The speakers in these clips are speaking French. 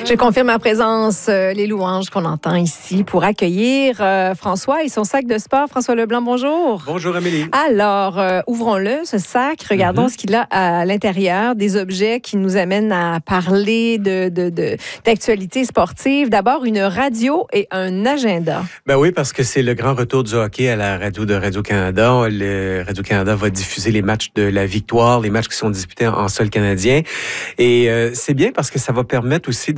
Je confirme ma présence, les louanges qu'on entend ici pour accueillir François et son sac de sport. François Leblanc, bonjour. Bonjour Amélie. Alors, ouvrons-le, ce sac. Regardons ce qu'il a à l'intérieur, des objets qui nous amènent à parler d'actualité sportive. D'abord, une radio et un agenda. Ben oui, parce que c'est le grand retour du hockey à la radio de Radio-Canada. Le Radio-Canada va diffuser les matchs de la victoire, les matchs qui sont disputés en sol canadien. Et c'est bien parce que ça va permettre aussi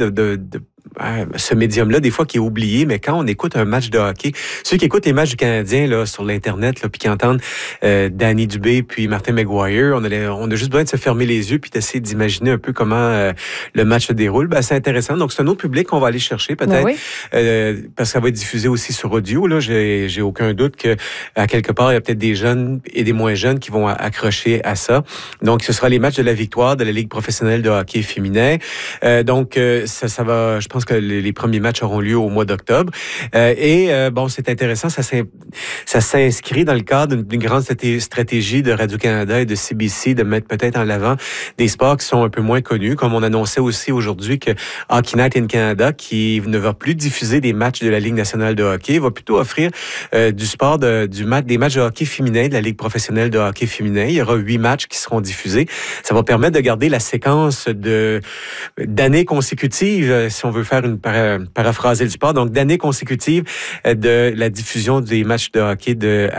ce médium-là, des fois, qui est oublié, mais quand on écoute un match de hockey, ceux qui écoutent les matchs du Canadien là, sur l'Internet, là, puis qui entendent Danny Dubé puis Martin McGuire, on a juste besoin de se fermer les yeux puis d'essayer d'imaginer un peu comment le match se déroule. Ben, c'est intéressant. Donc, c'est un autre public qu'on va aller chercher, peut-être, parce que ça va être diffusé aussi sur audio. Là, j'ai aucun doute que à quelque part, il y a peut-être des jeunes et des moins jeunes qui vont accrocher à ça. Donc, ce sera les matchs de la victoire de la Ligue professionnelle de hockey féminin. Donc, ça va... Je pense que les premiers matchs auront lieu au mois d'octobre. Bon, c'est intéressant. Ça s'inscrit dans le cadre d'une grande stratégie de Radio-Canada et de CBC de mettre peut-être en avant des sports qui sont un peu moins connus, comme on annonçait aussi aujourd'hui que Hockey Night in Canada, qui ne va plus diffuser des matchs de la Ligue nationale de hockey, va plutôt offrir du sport, des matchs de hockey féminin de la Ligue professionnelle de hockey féminin. Il y aura 8 matchs qui seront diffusés. Ça va permettre de garder la séquence d'années consécutives, si on veut faire paraphraser le sport, donc d'années consécutives de la diffusion des matchs de hockey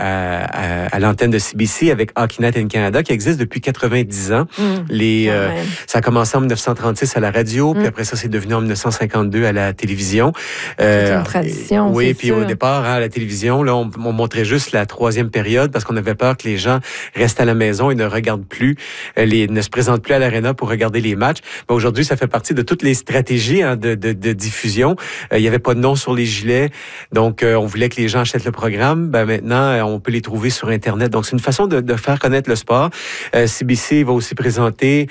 à l'antenne de CBC avec Hockey Night in Canada, qui existe depuis 90 ans. Ça a commencé en 1936 à la radio, puis après ça, c'est devenu en 1952 à la télévision. C'est une tradition, oui, puis au départ, à la télévision, là, on montrait juste la 3e période parce qu'on avait peur que les gens restent à la maison et ne regardent plus, ne se présentent plus à l'aréna pour regarder les matchs. Mais aujourd'hui, ça fait partie de toutes les stratégies de diffusion. Il n'y avait pas de nom sur les gilets, donc on voulait que les gens achètent le programme. Ben maintenant, on peut les trouver sur Internet. Donc, c'est une façon de faire connaître le sport. CBC va aussi présenter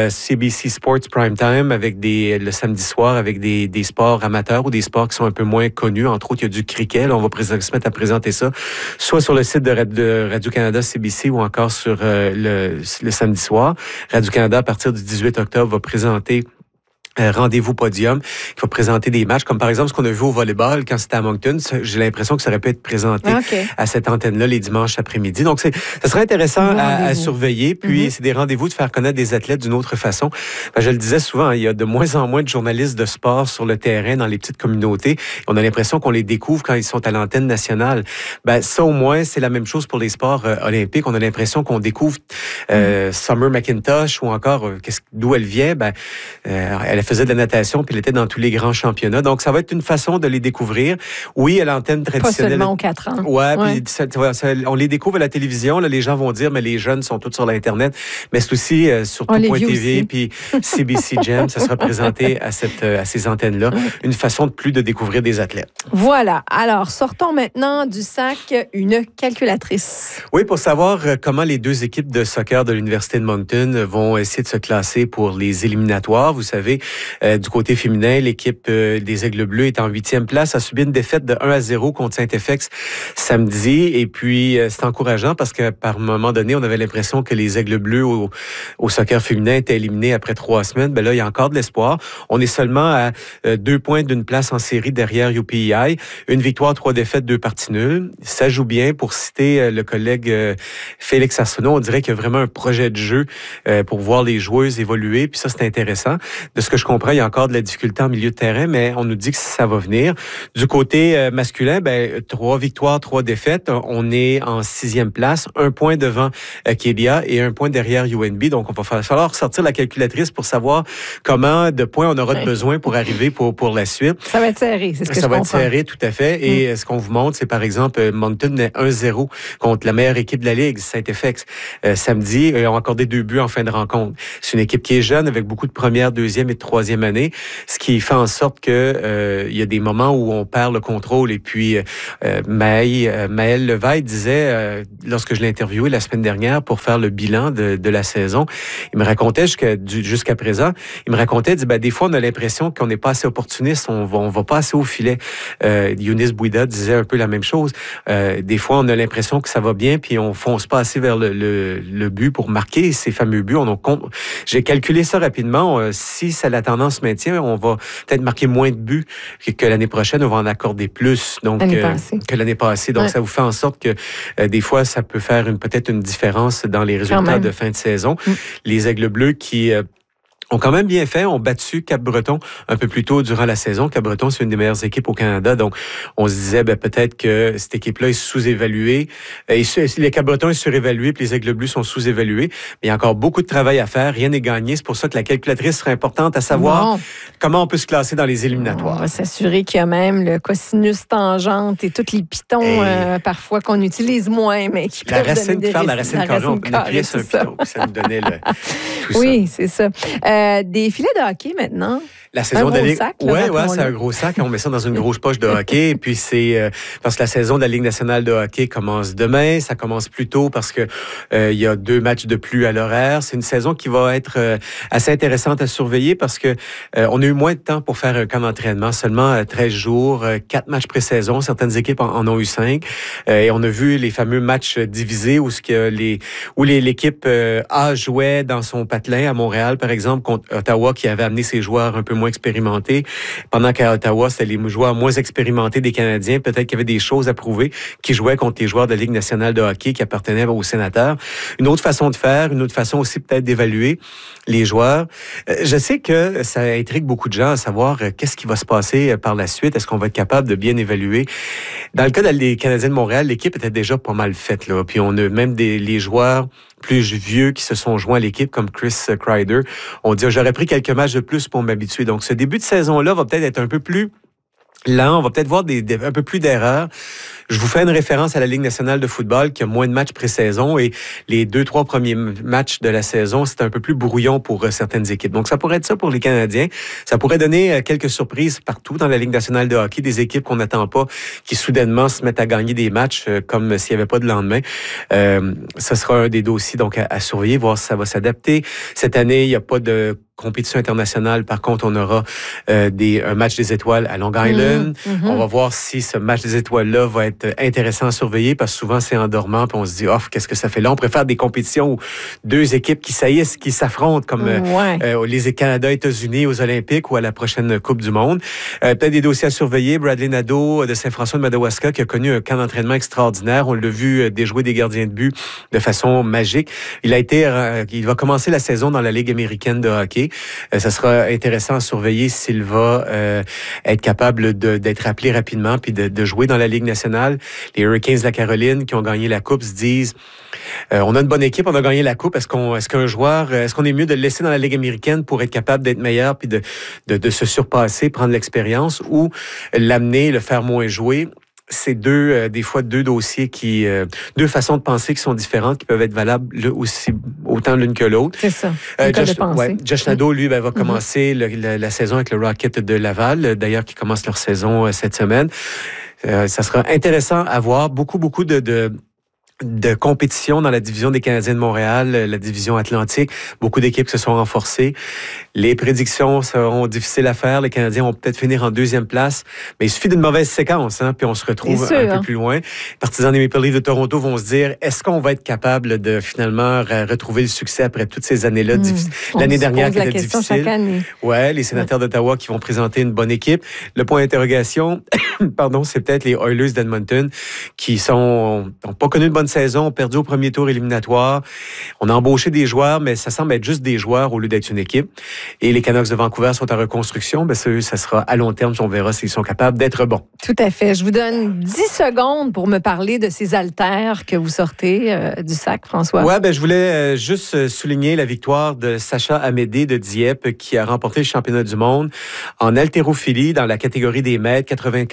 CBC Sports Primetime le samedi soir avec des sports amateurs ou des sports qui sont un peu moins connus. Entre autres, il y a du cricket. Là, on va se mettre à présenter ça, soit sur le site de Radio-Canada CBC ou encore sur le samedi soir. Radio-Canada, à partir du 18 octobre, va présenter Rendez-vous Podium, qui va présenter des matchs, comme par exemple ce qu'on a vu au volleyball quand c'était à Moncton. J'ai l'impression que ça aurait pu être présenté à cette antenne-là les dimanches après-midi. Donc, ça serait intéressant à surveiller. Puis, c'est des rendez-vous de faire connaître des athlètes d'une autre façon. Je le disais souvent, il y a de moins en moins de journalistes de sport sur le terrain dans les petites communautés. On a l'impression qu'on les découvre quand ils sont à l'antenne nationale. Ça, au moins, c'est la même chose pour les sports olympiques. On a l'impression qu'on découvre Summer McIntosh ou encore d'où elle vient. Elle faisait de la natation, puis elle était dans tous les grands championnats. Donc, ça va être une façon de les découvrir. Oui, à l'antenne traditionnelle. Pas seulement aux 4 ans. Ouais. Puis on les découvre à la télévision. Là, les gens vont dire, mais les jeunes sont tous sur l'Internet. Mais c'est aussi sur tout.tv, puis CBC Gem, ça sera présenté à ces antennes-là. Une façon de plus de découvrir des athlètes. Voilà. Alors, sortons maintenant du sac une calculatrice. Oui, pour savoir comment les 2 équipes de soccer de l'Université de Moncton vont essayer de se classer pour les éliminatoires. Vous savez, du côté féminin, l'équipe des Aigles Bleus est en 8e place, a subi une défaite de 1-0 contre Saint-FX samedi. Et puis, c'est encourageant parce que par moment donné, on avait l'impression que les Aigles Bleus au soccer féminin étaient éliminés après 3 semaines. Là, il y a encore de l'espoir. On est seulement à 2 points d'une place en série derrière UPEI. 1 victoire, 3 défaites, 2 parties nulles. Ça joue bien. Pour citer le collègue Félix Arsenault, on dirait qu'il y a vraiment un projet de jeu pour voir les joueuses évoluer. Puis ça, c'est intéressant. De ce que je comprends, il y a encore de la difficulté en milieu de terrain, mais on nous dit que ça va venir. Du côté masculin, 3 victoires, 3 défaites. On est en 6e place, 1 point devant Kélia et 1 point derrière UNB. Donc, on va falloir sortir la calculatrice pour savoir combien de points on aura besoin pour arriver pour la suite. Ça va être serré, c'est ce que je comprends. Ça va être serré, tout à fait. Et ce qu'on vous montre, c'est par exemple, Moncton est 1-0 contre la meilleure équipe de la Ligue, Saint-FX. Samedi, ils ont accordé 2 buts en fin de rencontre. C'est une équipe qui est jeune, avec beaucoup de première, deuxième et de troisième année, ce qui fait en sorte que il y a des moments où on perd le contrôle. Et puis, Maël Levaille disait, lorsque je l'ai interviewé la semaine dernière pour faire le bilan de la saison, il me racontait jusqu'à présent, il me racontait, il dit, des fois, on a l'impression qu'on n'est pas assez opportuniste, on va pas assez au filet. Younis Bouida disait un peu la même chose. Des fois, on a l'impression que ça va bien, puis on fonce pas assez vers le but pour marquer ces fameux buts. J'ai calculé ça rapidement. Si ça la tendance se maintient, on va peut-être marquer moins de buts que l'année prochaine, on va en accorder plus que l'année passée. Donc, ça vous fait en sorte que des fois, ça peut faire peut-être une différence dans les résultats de fin de saison. Les Aigles Bleus qui ont quand même bien fait, ont battu Cap-Breton un peu plus tôt durant la saison. Cap-Breton, c'est une des meilleures équipes au Canada, donc on se disait peut-être que cette équipe-là est sous-évaluée. Les Cap-Breton est surévalué, puis les Aigles Bleus sont sous-évalués. Mais il y a encore beaucoup de travail à faire, rien n'est gagné. C'est pour ça que la calculatrice serait importante à savoir comment on peut se classer dans les éliminatoires. On va s'assurer qu'il y a même le cosinus tangente et tous les pitons parfois qu'on utilise moins, mais qui peuvent donner des la racine carrée, on appuyait sur un piton, puis ça nous donnait tout ça. Oui, c'est ça. Des filets de hockey maintenant. La saison de la Ligue. Oui, c'est un gros sac. On met ça dans une grosse poche de hockey. Et puis, c'est parce que la saison de la Ligue nationale de hockey commence demain. Ça commence plus tôt parce que il y a 2 matchs de plus à l'horaire. C'est une saison qui va être assez intéressante à surveiller parce que on a eu moins de temps pour faire un camp d'entraînement. Seulement 13 jours, 4 matchs pré-saison. Certaines équipes en ont eu 5. Et on a vu les fameux matchs divisés où l'équipe A jouait dans son patelin à Montréal, par exemple, contre Ottawa, qui avait amené ses joueurs un peu moins expérimentés, pendant qu'à Ottawa, c'était les joueurs moins expérimentés des Canadiens, peut-être qu'il y avait des choses à prouver, qui jouaient contre les joueurs de la Ligue nationale de hockey qui appartenaient aux sénateurs. Une autre façon de faire, une autre façon aussi peut-être d'évaluer les joueurs. Je sais que ça intrigue beaucoup de gens à savoir qu'est-ce qui va se passer par la suite. Est-ce qu'on va être capable de bien évaluer? Dans le cas des Canadiens de Montréal, l'équipe était déjà pas mal faite, là. Puis on a même les joueurs plus vieux qui se sont joints à l'équipe, comme Chris Kreider. On dit, j'aurais pris quelques matchs de plus pour m'habituer. Donc, ce début de saison-là va peut-être être un peu plus lent. On va peut-être voir un peu plus d'erreurs. Je vous fais une référence à la Ligue nationale de football qui a moins de matchs pré-saison et les 2-3 premiers matchs de la saison, c'est un peu plus brouillon pour certaines équipes. Donc, ça pourrait être ça pour les Canadiens. Ça pourrait donner quelques surprises partout dans la Ligue nationale de hockey, des équipes qu'on n'attend pas, qui soudainement se mettent à gagner des matchs comme s'il n'y avait pas de lendemain. Ça sera un des dossiers donc à surveiller, voir si ça va s'adapter. Cette année, il n'y a pas de compétition internationale. Par contre, on aura un match des étoiles à Long Island. On va voir si ce match des étoiles-là va être intéressant à surveiller parce que souvent, c'est en dormant puis on se dit, qu'est-ce que ça fait là? On préfère des compétitions où 2 équipes qui saillissent, qui s'affrontent comme les Canada, États-Unis aux Olympiques ou à la prochaine Coupe du Monde. Peut-être des dossiers à surveiller. Bradley Nadeau de Saint-François de Madawaska qui a connu un camp d'entraînement extraordinaire. On l'a vu déjouer des gardiens de but de façon magique. Il va commencer la saison dans la Ligue américaine de hockey. Ça sera intéressant à surveiller s'il va être capable d'être appelé rapidement puis de jouer dans la Ligue nationale. Les Hurricanes de la Caroline qui ont gagné la Coupe se disent on a une bonne équipe, on a gagné la Coupe. Est-ce qu'on est mieux de le laisser dans la Ligue américaine pour être capable d'être meilleur puis de se surpasser, prendre l'expérience ou l'amener, le faire moins jouer? C'est des fois deux dossiers deux façons de penser qui sont différentes, qui peuvent être valables autant l'une que l'autre. C'est ça. Josh Nadeau, lui, va commencer la saison avec le Rocket de Laval, d'ailleurs, qui commence leur saison cette semaine. Ça sera intéressant à voir. Beaucoup de compétition dans la division des Canadiens de Montréal, la division Atlantique. Beaucoup d'équipes se sont renforcées. Les prédictions seront difficiles à faire. Les Canadiens vont peut-être finir en 2e place, mais il suffit d'une mauvaise séquence, puis on se retrouve un peu plus loin. Les partisans des Maple Leafs de Toronto vont se dire, est-ce qu'on va être capable de finalement retrouver le succès après toutes ces années-là? L'année dernière qui était difficile. Ouais, les Sénateurs d'Ottawa qui vont présenter une bonne équipe. Le point d'interrogation, c'est peut-être les Oilers d'Edmonton qui n'ont pas connu de bonne saison, ont perdu au premier tour éliminatoire. On a embauché des joueurs, mais ça semble être juste des joueurs au lieu d'être une équipe. Et les Canucks de Vancouver sont en reconstruction. Ça sera à long terme, on verra s'ils sont capables d'être bons. Tout à fait. Je vous donne 10 secondes pour me parler de ces haltères que vous sortez du sac, François. Oui, je voulais juste souligner la victoire de Sacha Amédée de Dieppe qui a remporté le championnat du monde en haltérophilie dans la catégorie des mètres,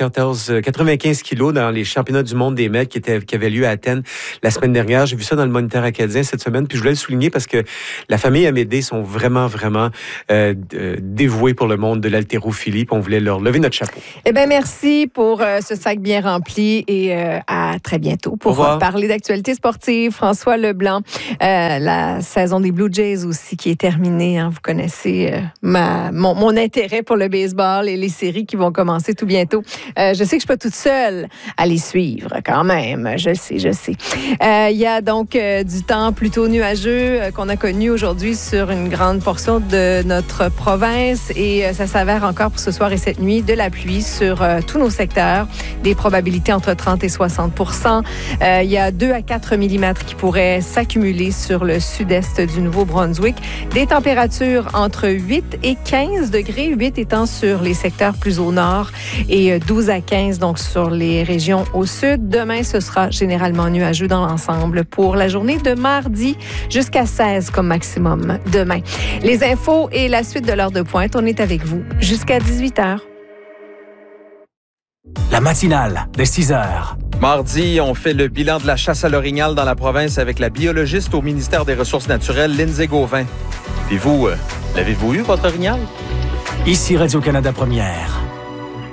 95 kilos dans les championnats du monde des mètres qui avaient lieu à Athènes la semaine dernière. J'ai vu ça dans le Moniteur acadien cette semaine, puis je voulais le souligner parce que la famille Amédée sont vraiment, vraiment dévoués pour le monde de l'haltérophilie, puis on voulait leur lever notre chapeau. Eh bien, merci pour ce sac bien rempli et à très bientôt pour parler d'actualité sportive. François Leblanc, la saison des Blue Jays aussi qui est terminée. Vous connaissez mon intérêt pour le baseball et les séries qui vont commencer tout bientôt. Je sais que je ne suis pas toute seule à les suivre quand même. Je le sais. Il y a donc du temps plutôt nuageux qu'on a connu aujourd'hui sur une grande portion de notre province et ça s'avère encore pour ce soir et cette nuit de la pluie sur tous nos secteurs. Des probabilités entre 30 et 60 %. Il y a 2 à 4 mm qui pourraient s'accumuler sur le sud-est du Nouveau-Brunswick. Des températures entre 8 et 15 degrés, 8 étant sur les secteurs plus au nord et 12 à 15 donc sur les régions au sud. Demain, ce sera généralement nuageux dans l'ensemble pour la journée de mardi jusqu'à 16 comme maximum demain. Les infos et la suite de l'heure de pointe, on est avec vous jusqu'à 18h. La matinale de 6 heures. Mardi, on fait le bilan de la chasse à l'orignal dans la province avec la biologiste au ministère des Ressources naturelles, Lindsay Gauvin. Puis vous, l'avez-vous eu, votre orignal? Ici Radio-Canada Première.